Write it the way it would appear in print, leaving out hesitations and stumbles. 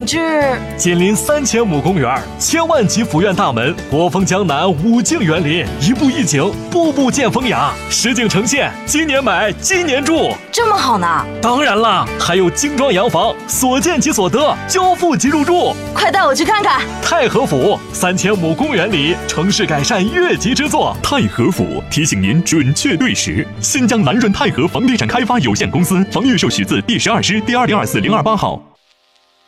置紧邻3000亩公园，千万级府院大门，国风江南5境园林，一步一景，步步见风雅，实景呈现，今年买今年住， 这么好呢？ 当然啦，还有精装洋房，所见即所得，交付即入住， 快带我去看看。 太和府3000亩公园里，城市改善越级之作。 太和府提醒您准确对时。新疆南润太和房地产开发有限公司，房预售许字第12师第2024-028号。